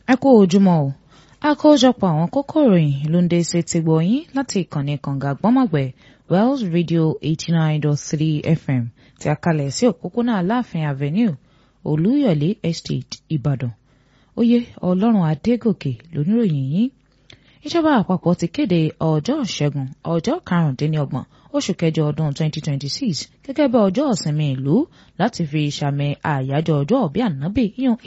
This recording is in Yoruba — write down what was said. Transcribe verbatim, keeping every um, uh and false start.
ẹ kú ojúmọ́ o àkójọpọ̀ àwọn kókó ìròyìn ló ń dé sí ti gbọ́ yín láti ìkànnì kànga gbọ́mọ̀gbẹ́ Wells Radio eighty nine dot three F M tí a kalẹ̀ sí òpópónà Aláàfin Avenue Olúyọ̀lé Estate Ìbàdàn. Oyè Ọlọ́run Adégòkè lóníròyìn yín. Ìjọba àpapọ̀ ti kéde ọjọ́ ìṣẹ́gun ọjọ́ karùndínlọ́gbọ̀n oṣù kẹjọ ọdún twenty twenty six gẹ́gẹ́ bí ọjọ́ ìsinmi ìlú láti fi ṣàmì àyájọ́ ọjọ́ ìbí Ànábì yíyan